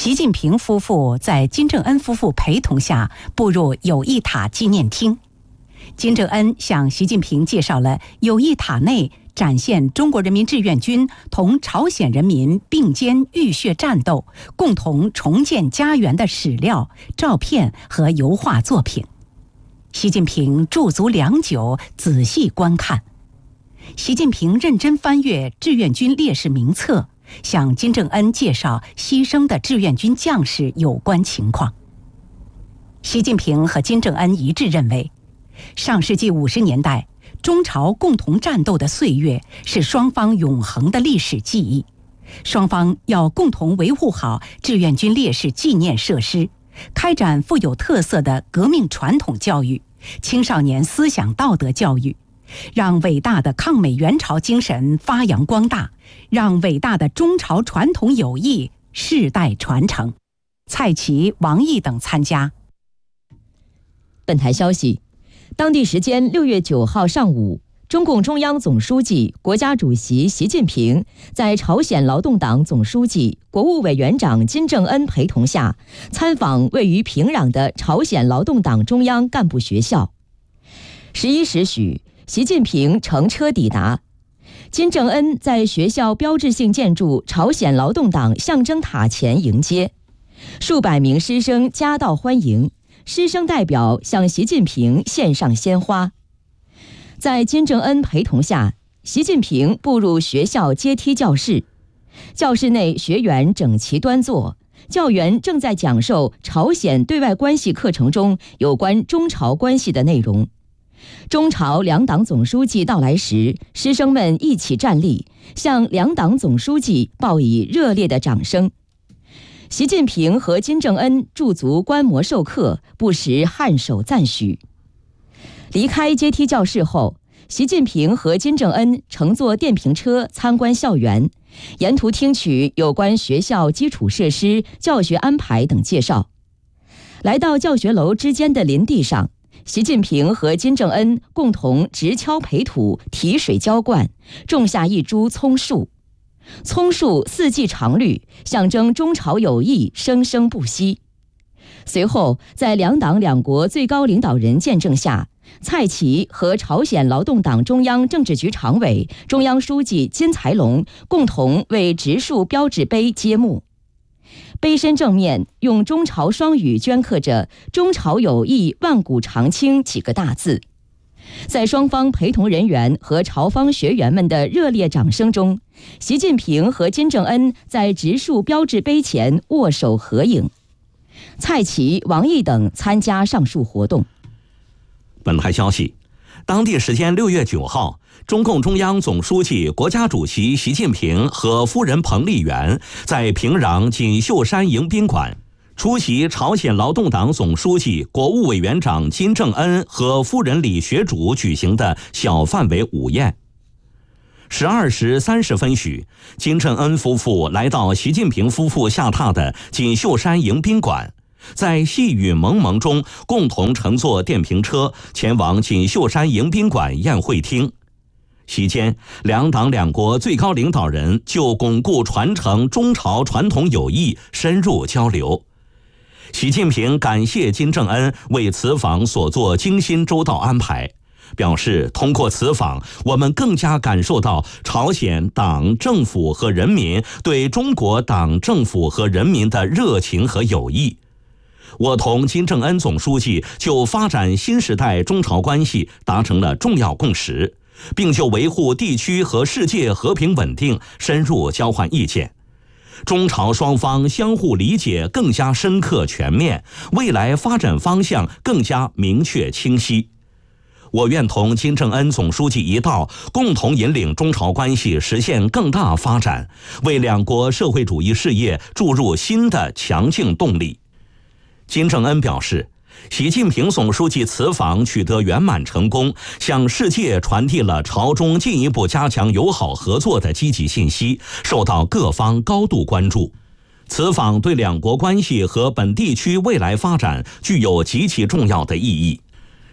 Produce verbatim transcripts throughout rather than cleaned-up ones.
习近平夫妇在金正恩夫妇陪同下步入友谊塔纪念厅。金正恩向习近平介绍了友谊塔内展现中国人民志愿军同朝鲜人民并肩浴血战斗、共同重建家园的史料、照片和油画作品。习近平驻足良久，仔细观看。习近平认真翻阅志愿军烈士名册，向金正恩介绍牺牲的志愿军将士有关情况。习近平和金正恩一致认为，上世纪五十年代中朝共同战斗的岁月是双方永恒的历史记忆，双方要共同维护好志愿军烈士纪念设施，开展富有特色的革命传统教育、青少年思想道德教育，让伟大的抗美援朝精神发扬光大，让伟大的中朝传统友谊世代传承。蔡奇、王毅等参加。 本台消息，当地时间六月九号上午，中共中央总书记、国家主席习近平在朝鲜劳动党总书记、国务委员长金正恩陪同下，参访位于平壤的朝鲜劳动党中央干部学校。十一时许，习近平乘车抵达，金正恩在学校标志性建筑朝鲜劳动党象征塔前迎接，数百名师生夹道欢迎，师生代表向习近平献上鲜花。在金正恩陪同下，习近平步入学校阶梯教室，教室内学员整齐端坐，教员正在讲授朝鲜对外关系课程中有关中朝关系的内容。中朝两党总书记到来时，师生们一起站立，向两党总书记报以热烈的掌声。习近平和金正恩驻足观摩授课，不时颔首赞许。离开阶梯教室后，习近平和金正恩乘坐电瓶车参观校园，沿途听取有关学校基础设施、教学安排等介绍。来到教学楼之间的林地上，习近平和金正恩共同直敲培土、提水浇灌，种下一株葱树。葱树四季常绿，象征中朝友谊生生不息。随后，在两党两国最高领导人见证下，蔡奇和朝鲜劳动党中央政治局常委、中央书记金才龙共同为植树标志碑揭幕。碑身正面用中朝双语镌刻着“中朝友谊万古长青”几个大字。在双方陪同人员和朝方学员们的热烈掌声中，习近平和金正恩在植树标志碑前握手合影。蔡奇、王毅等参加上述活动。 本台消息，当地时间六月九号，中共中央总书记、国家主席习近平和夫人彭丽媛在平壤锦绣山迎宾馆出席朝鲜劳动党总书记、国务委员长金正恩和夫人李学主举行的小范围午宴。十二时三十分许，金正恩夫妇来到习近平夫妇下榻的锦绣山迎宾馆，在细雨蒙蒙中共同乘坐电瓶车前往锦绣山迎宾馆宴会厅。席间，两党两国最高领导人就巩固传承中朝传统友谊深入交流。习近平感谢金正恩为此访所做精心周到安排，表示通过此访，我们更加感受到朝鲜党政府和人民对中国党政府和人民的热情和友谊。我同金正恩总书记就发展新时代中朝关系达成了重要共识，并就维护地区和世界和平稳定深入交换意见。中朝双方相互理解更加深刻全面，未来发展方向更加明确清晰。我愿同金正恩总书记一道，共同引领中朝关系实现更大发展，为两国社会主义事业注入新的强劲动力。金正恩表示，习近平总书记此访取得圆满成功，向世界传递了朝中进一步加强友好合作的积极信息，受到各方高度关注。此访对两国关系和本地区未来发展具有极其重要的意义。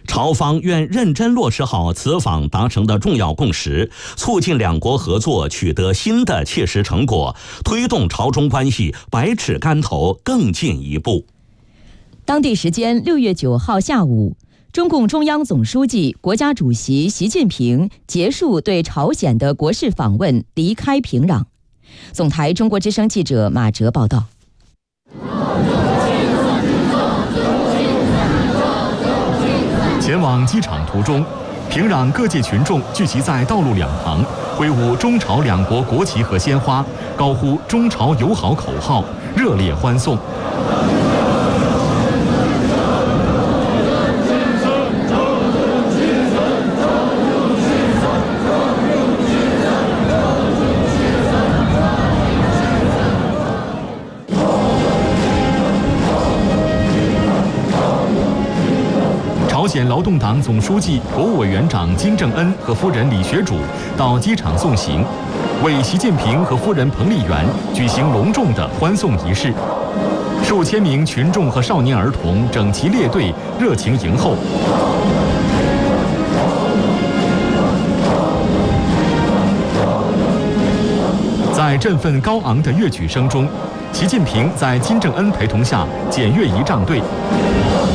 朝方愿认真落实好此访达成的重要共识，促进两国合作取得新的切实成果，推动朝中关系百尺竿头更进一步。 当地时间六月九号下午，中共中央总书记、国家主席习近平结束对朝鲜的国事访问，离开平壤。总台中国之声记者马哲报道。 前往机场途中，平壤各界群众聚集在道路两旁，挥舞中朝两国国旗和鲜花，高呼中朝友好口号，热烈欢送。朝鲜劳动党总书记、国务委员长金正恩和夫人李学主到机场送行，为习近平和夫人彭丽媛举行隆重的欢送仪式。数千名群众和少年儿童整齐列队，热情迎候。在振奋高昂的乐曲声中，习近平在金正恩陪同下检阅仪仗队。